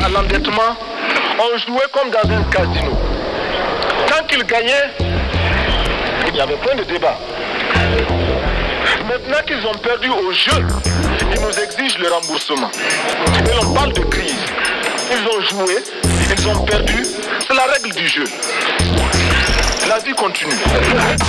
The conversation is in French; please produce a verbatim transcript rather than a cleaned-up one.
à l'endettement, on jouait comme dans un casino. Tant qu'ils gagnaient, il n'y avait point de débat. Maintenant qu'ils ont perdu au jeu, ils nous exigent le remboursement. Et l'on parle de crise. Ils ont joué, ils ont perdu, c'est la règle du jeu. La vie continue.